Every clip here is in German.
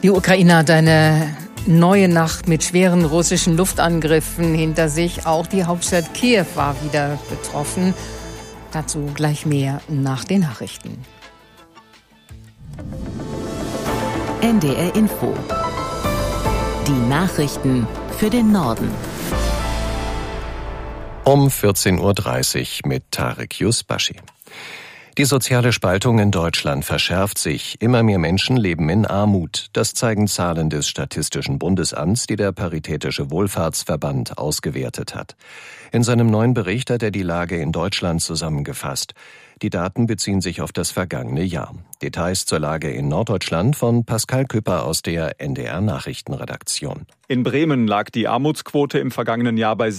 Die Ukraine hat eine neue Nacht mit schweren russischen Luftangriffen hinter sich. Auch die Hauptstadt Kiew war wieder betroffen. Dazu gleich mehr nach den Nachrichten. NDR Info. Die Nachrichten für den Norden. Um 14.30 Uhr mit Tarek Yusbashi. Die soziale Spaltung in Deutschland verschärft sich. Immer mehr Menschen leben in Armut. Das zeigen Zahlen des Statistischen Bundesamts, die der Paritätische Wohlfahrtsverband ausgewertet hat. In seinem neuen Bericht hat er die Lage in Deutschland zusammengefasst. Die Daten beziehen sich auf das vergangene Jahr. Details zur Lage in Norddeutschland von Pascal Küpper aus der NDR Nachrichtenredaktion. In Bremen lag die Armutsquote im vergangenen Jahr bei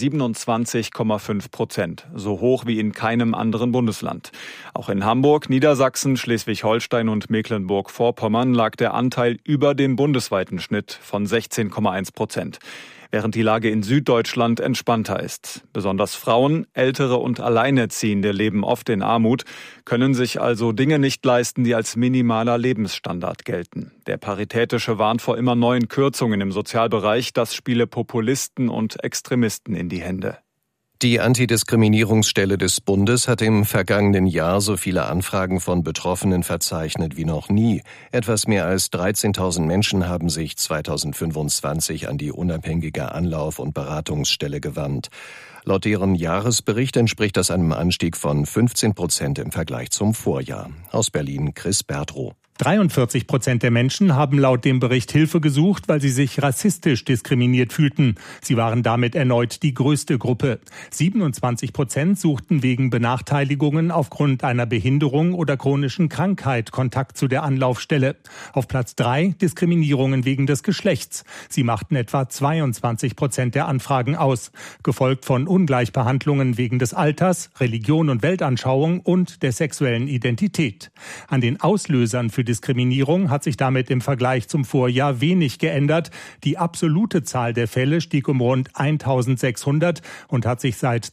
27,5%, so hoch wie in keinem anderen Bundesland. Auch in Hamburg, Niedersachsen, Schleswig-Holstein und Mecklenburg-Vorpommern lag der Anteil über dem bundesweiten Schnitt von 16,1%. Während die Lage in Süddeutschland entspannter ist. Besonders Frauen, Ältere und Alleinerziehende leben oft in Armut, können sich also Dinge nicht leisten, die als minimaler Lebensstandard gelten. Der Paritätische warnt vor immer neuen Kürzungen im Sozialbereich, das spiele Populisten und Extremisten in die Hände. Die Antidiskriminierungsstelle des Bundes hat im vergangenen Jahr so viele Anfragen von Betroffenen verzeichnet wie noch nie. Etwas mehr als 13.000 Menschen haben sich 2025 an die unabhängige Anlauf- und Beratungsstelle gewandt. Laut deren Jahresbericht entspricht das einem Anstieg von 15% im Vergleich zum Vorjahr. Aus Berlin Chris Bertrow. 43% der Menschen haben laut dem Bericht Hilfe gesucht, weil sie sich rassistisch diskriminiert fühlten. Sie waren damit erneut die größte Gruppe. 27% suchten wegen Benachteiligungen aufgrund einer Behinderung oder chronischen Krankheit Kontakt zu der Anlaufstelle. Auf Platz 3 Diskriminierungen wegen des Geschlechts. Sie machten etwa 22% der Anfragen aus, gefolgt von Ungleichbehandlungen wegen des Alters, Religion und Weltanschauung und der sexuellen Identität. An den Auslösern für Diskriminierung hat sich damit im Vergleich zum Vorjahr wenig geändert. Die absolute Zahl der Fälle stieg um rund 1.600 und hat sich seit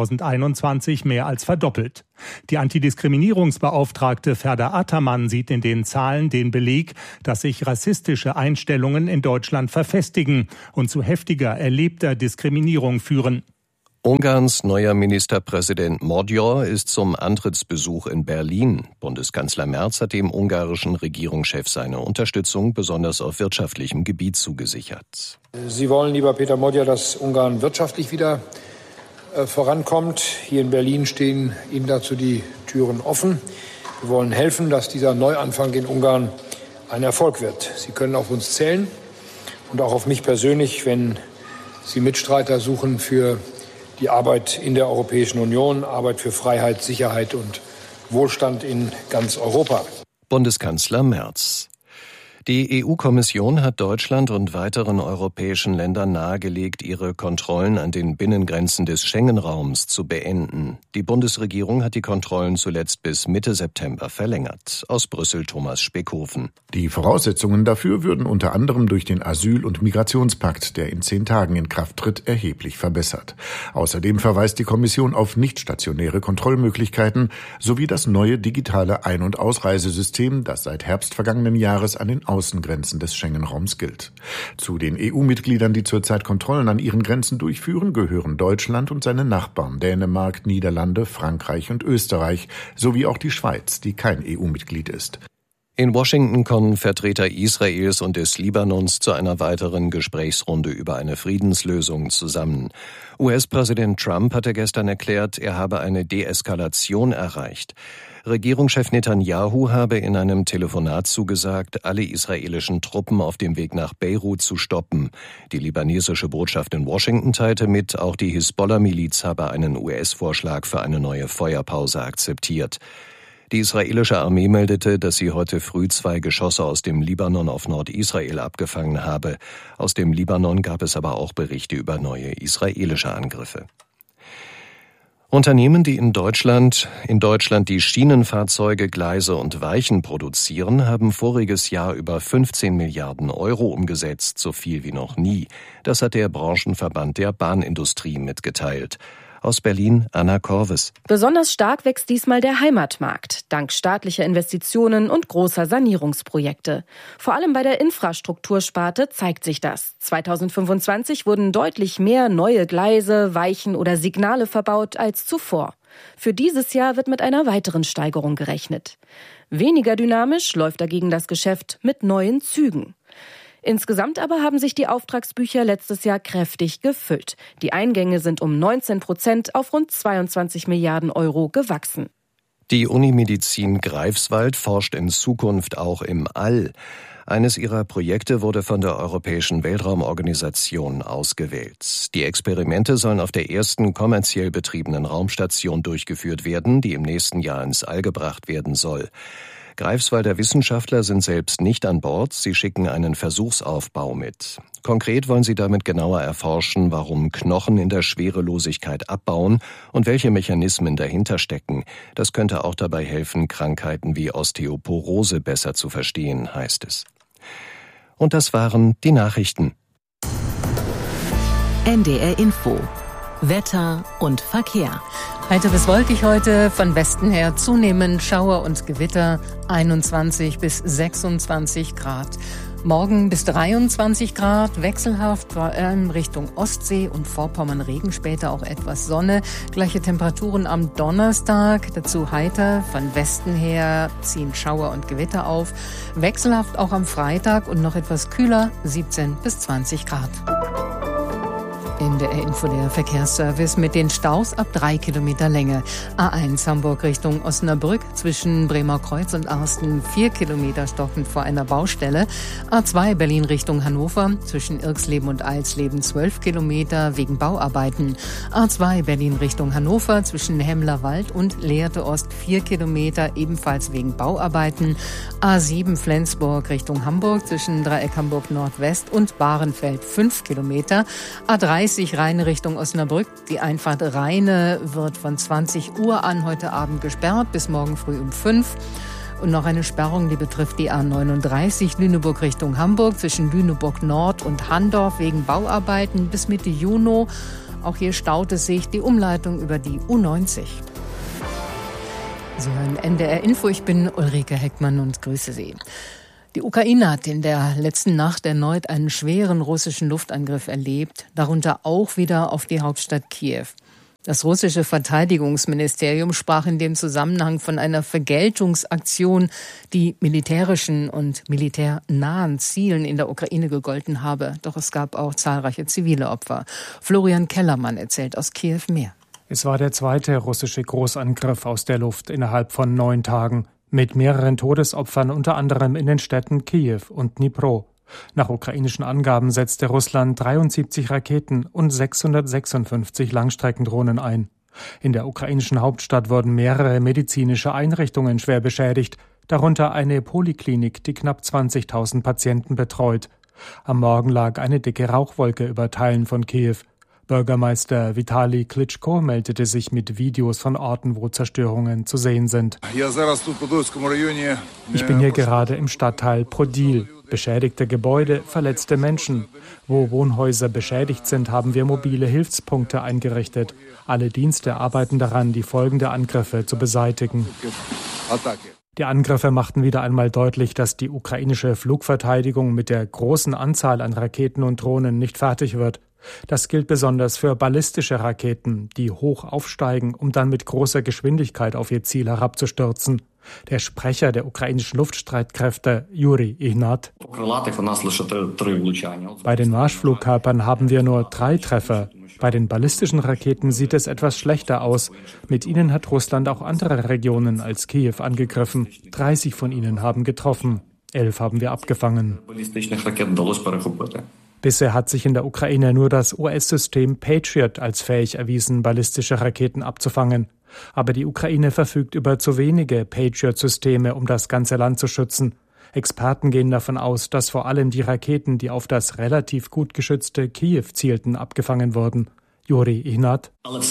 2021 mehr als verdoppelt. Die Antidiskriminierungsbeauftragte Ferda Ataman sieht in den Zahlen den Beleg, dass sich rassistische Einstellungen in Deutschland verfestigen und zu heftiger erlebter Diskriminierung führen. Ungarns neuer Ministerpräsident Magyar ist zum Antrittsbesuch in Berlin. Bundeskanzler Merz hat dem ungarischen Regierungschef seine Unterstützung besonders auf wirtschaftlichem Gebiet zugesichert. Sie wollen, lieber Peter Magyar, dass Ungarn wirtschaftlich wieder vorankommt. Hier in Berlin stehen Ihnen dazu die Türen offen. Wir wollen helfen, dass dieser Neuanfang in Ungarn ein Erfolg wird. Sie können auf uns zählen und auch auf mich persönlich, wenn Sie Mitstreiter suchen für die Arbeit in der Europäischen Union, Arbeit für Freiheit, Sicherheit und Wohlstand in ganz Europa. Bundeskanzler Merz. Die EU-Kommission hat Deutschland und weiteren europäischen Ländern nahegelegt, ihre Kontrollen an den Binnengrenzen des Schengen-Raums zu beenden. Die Bundesregierung hat die Kontrollen zuletzt bis Mitte September verlängert. Aus Brüssel Thomas Speckhofen. Die Voraussetzungen dafür würden unter anderem durch den Asyl- und Migrationspakt, der in 10 Tagen in Kraft tritt, erheblich verbessert. Außerdem verweist die Kommission auf nicht-stationäre Kontrollmöglichkeiten sowie das neue digitale Ein- und Ausreisesystem, das seit Herbst vergangenen Jahres an den Außengrenzen des Schengen-Raums gilt. Zu den EU-Mitgliedern, die zurzeit Kontrollen an ihren Grenzen durchführen, gehören Deutschland und seine Nachbarn Dänemark, Niederlande, Frankreich und Österreich sowie auch die Schweiz, die kein EU-Mitglied ist. In Washington kommen Vertreter Israels und des Libanons zu einer weiteren Gesprächsrunde über eine Friedenslösung zusammen. US-Präsident Trump hatte gestern erklärt, er habe eine Deeskalation erreicht. Regierungschef Netanyahu habe in einem Telefonat zugesagt, alle israelischen Truppen auf dem Weg nach Beirut zu stoppen. Die libanesische Botschaft in Washington teilte mit, auch die Hisbollah-Miliz habe einen US-Vorschlag für eine neue Feuerpause akzeptiert. Die israelische Armee meldete, dass sie heute früh 2 Geschosse aus dem Libanon auf Nordisrael abgefangen habe. Aus dem Libanon gab es aber auch Berichte über neue israelische Angriffe. Unternehmen, die in Deutschland die Schienenfahrzeuge, Gleise und Weichen produzieren, haben voriges Jahr über 15 Milliarden Euro umgesetzt, so viel wie noch nie. Das hat der Branchenverband der Bahnindustrie mitgeteilt. Aus Berlin Anna Korves. Besonders stark wächst diesmal der Heimatmarkt, dank staatlicher Investitionen und großer Sanierungsprojekte. Vor allem bei der Infrastruktursparte zeigt sich das. 2025 wurden deutlich mehr neue Gleise, Weichen oder Signale verbaut als zuvor. Für dieses Jahr wird mit einer weiteren Steigerung gerechnet. Weniger dynamisch läuft dagegen das Geschäft mit neuen Zügen. Insgesamt aber haben sich die Auftragsbücher letztes Jahr kräftig gefüllt. Die Eingänge sind um 19% auf rund 22 Milliarden Euro gewachsen. Die Unimedizin Greifswald forscht in Zukunft auch im All. Eines ihrer Projekte wurde von der Europäischen Weltraumorganisation ausgewählt. Die Experimente sollen auf der ersten kommerziell betriebenen Raumstation durchgeführt werden, die im nächsten Jahr ins All gebracht werden soll. Greifswalder Wissenschaftler sind selbst nicht an Bord, sie schicken einen Versuchsaufbau mit. Konkret wollen sie damit genauer erforschen, warum Knochen in der Schwerelosigkeit abbauen und welche Mechanismen dahinter stecken. Das könnte auch dabei helfen, Krankheiten wie Osteoporose besser zu verstehen, heißt es. Und das waren die Nachrichten. NDR Info. Wetter und Verkehr. Heiter bis wolkig heute, von Westen her zunehmend Schauer und Gewitter, 21 bis 26 Grad. Morgen bis 23 Grad, wechselhaft, vor allem Richtung Ostsee und Vorpommern Regen, später auch etwas Sonne. Gleiche Temperaturen am Donnerstag, dazu heiter, von Westen her ziehen Schauer und Gewitter auf. Wechselhaft auch am Freitag und noch etwas kühler, 17 bis 20 Grad. In der Info der Verkehrsservice mit den Staus ab 3 Kilometer Länge. A1 Hamburg Richtung Osnabrück zwischen Bremerkreuz und Arsten 4 Kilometer stockend vor einer Baustelle. A2 Berlin Richtung Hannover zwischen Irxleben und Eilsleben 12 Kilometer wegen Bauarbeiten. A2 Berlin Richtung Hannover zwischen Hemmlerwald und Lehrte Ost 4 Kilometer ebenfalls wegen Bauarbeiten. A7 Flensburg Richtung Hamburg zwischen Dreieck Hamburg Nordwest und Bahrenfeld 5 Kilometer. A30 Rheine Richtung Osnabrück. Die Einfahrt Rheine wird von 20 Uhr an heute Abend gesperrt bis morgen früh um 5. Und noch eine Sperrung, die betrifft die A39 Lüneburg Richtung Hamburg zwischen Lüneburg Nord und Handorf wegen Bauarbeiten bis Mitte Juni. Auch hier staut es sich, die Umleitung über die U90. Sie hören NDR Info, ich bin Ulrike Heckmann und grüße Sie. Die Ukraine hat in der letzten Nacht erneut einen schweren russischen Luftangriff erlebt, darunter auch wieder auf die Hauptstadt Kiew. Das russische Verteidigungsministerium sprach in dem Zusammenhang von einer Vergeltungsaktion, die militärischen und militärnahen Zielen in der Ukraine gegolten habe. Doch es gab auch zahlreiche zivile Opfer. Florian Kellermann erzählt aus Kiew mehr. Es war der zweite russische Großangriff aus der Luft innerhalb von 9 Tagen. Mit mehreren Todesopfern unter anderem in den Städten Kiew und Dnipro. Nach ukrainischen Angaben setzte Russland 73 Raketen und 656 Langstreckendrohnen ein. In der ukrainischen Hauptstadt wurden mehrere medizinische Einrichtungen schwer beschädigt, darunter eine Poliklinik, die knapp 20.000 Patienten betreut. Am Morgen lag eine dicke Rauchwolke über Teilen von Kiew. Bürgermeister Vitali Klitschko meldete sich mit Videos von Orten, wo Zerstörungen zu sehen sind. Ich bin hier gerade im Stadtteil Podil. Beschädigte Gebäude, verletzte Menschen. Wo Wohnhäuser beschädigt sind, haben wir mobile Hilfspunkte eingerichtet. Alle Dienste arbeiten daran, die Folgen der Angriffe zu beseitigen. Die Angriffe machten wieder einmal deutlich, dass die ukrainische Flugverteidigung mit der großen Anzahl an Raketen und Drohnen nicht fertig wird. Das gilt besonders für ballistische Raketen, die hoch aufsteigen, um dann mit großer Geschwindigkeit auf ihr Ziel herabzustürzen. Der Sprecher der ukrainischen Luftstreitkräfte, Juri Ihnat: Bei den Marschflugkörpern haben wir nur 3 Treffer. Bei den ballistischen Raketen sieht es etwas schlechter aus. Mit ihnen hat Russland auch andere Regionen als Kiew angegriffen. 30 von ihnen haben getroffen. 11 haben wir abgefangen. Bisher hat sich in der Ukraine nur das US-System Patriot als fähig erwiesen, ballistische Raketen abzufangen. Aber die Ukraine verfügt über zu wenige Patriot-Systeme, um das ganze Land zu schützen. Experten gehen davon aus, dass vor allem die Raketen, die auf das relativ gut geschützte Kiew zielten, abgefangen wurden. Juri Ihnat: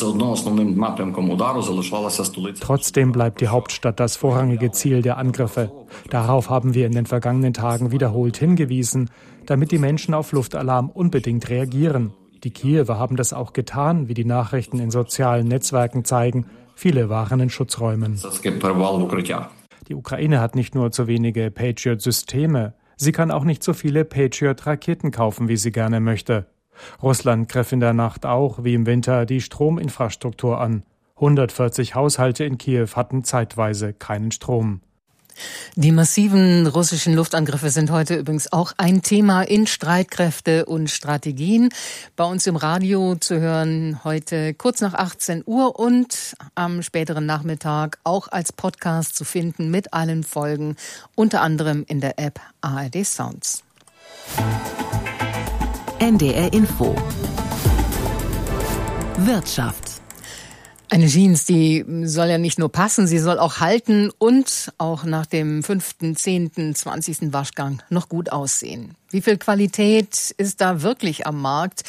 Trotzdem bleibt die Hauptstadt das vorrangige Ziel der Angriffe. Darauf haben wir in den vergangenen Tagen wiederholt hingewiesen, damit die Menschen auf Luftalarm unbedingt reagieren. Die Kiewer haben das auch getan, wie die Nachrichten in sozialen Netzwerken zeigen. Viele waren in Schutzräumen. Die Ukraine hat nicht nur zu wenige Patriot-Systeme, sie kann auch nicht so viele Patriot-Raketen kaufen, wie sie gerne möchte. Russland griff in der Nacht auch, wie im Winter, die Strominfrastruktur an. 140 Haushalte in Kiew hatten zeitweise keinen Strom. Die massiven russischen Luftangriffe sind heute übrigens auch ein Thema in Streitkräfte und Strategien. Bei uns im Radio zu hören heute kurz nach 18 Uhr und am späteren Nachmittag auch als Podcast zu finden mit allen Folgen, unter anderem in der App ARD Sounds. NDR Info. Wirtschaft. Eine Jeans, die soll ja nicht nur passen, sie soll auch halten und auch nach dem 5., 10., 20. Waschgang noch gut aussehen. Wie viel Qualität ist da wirklich am Markt?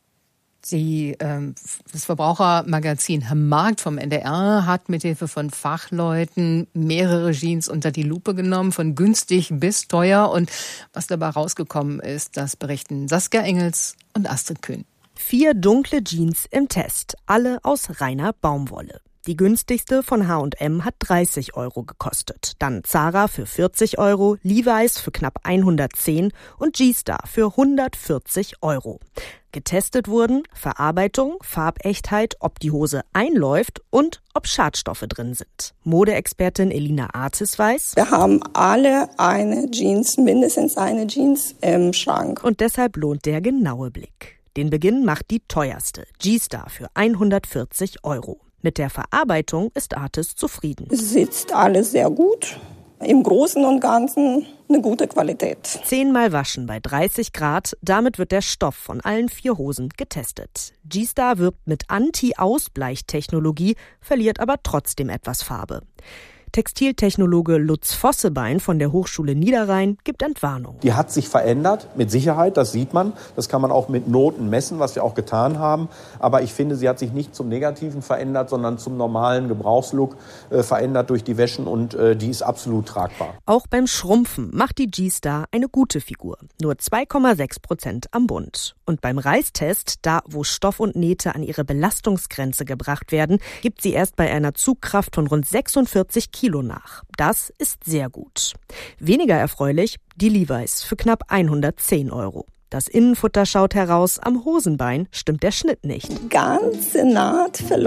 Das Verbrauchermagazin Markt vom NDR hat mithilfe von Fachleuten mehrere Jeans unter die Lupe genommen, von günstig bis teuer. Und was dabei rausgekommen ist, das berichten Saskia Engels und Astrid Kühn. 4 dunkle Jeans im Test, alle aus reiner Baumwolle. Die günstigste von H&M hat 30 € gekostet. Dann Zara für 40 €, Levi's für knapp 110 und G-Star für 140 €. Getestet wurden Verarbeitung, Farbechtheit, ob die Hose einläuft und ob Schadstoffe drin sind. Modeexpertin Elina Artis weiß: Wir haben alle eine Jeans, mindestens eine Jeans im Schrank. Und deshalb lohnt der genaue Blick. Den Beginn macht die teuerste, G-Star für 140 €. Mit der Verarbeitung ist Artis zufrieden. Es sitzt alles sehr gut. Im Großen und Ganzen eine gute Qualität. 10-mal waschen bei 30 Grad. Damit wird der Stoff von allen 4 Hosen getestet. G-Star wirbt mit Anti-Ausbleichtechnologie, verliert aber trotzdem etwas Farbe. Textiltechnologe Lutz Vossebein von der Hochschule Niederrhein gibt Entwarnung. Die hat sich verändert, mit Sicherheit, das sieht man. Das kann man auch mit Noten messen, was wir auch getan haben. Aber ich finde, sie hat sich nicht zum Negativen verändert, sondern zum normalen Gebrauchslook verändert durch die Wäschen und die ist absolut tragbar. Auch beim Schrumpfen macht die G-Star eine gute Figur. Nur 2,6% am Bund. Und beim Reißtest, da wo Stoff und Nähte an ihre Belastungsgrenze gebracht werden, gibt sie erst bei einer Zugkraft von rund 46 Kilo nach. Das ist sehr gut. Weniger erfreulich die Levi's für knapp 110 €. Das Innenfutter schaut heraus, am Hosenbein stimmt der Schnitt nicht. Die ganze Naht verläuft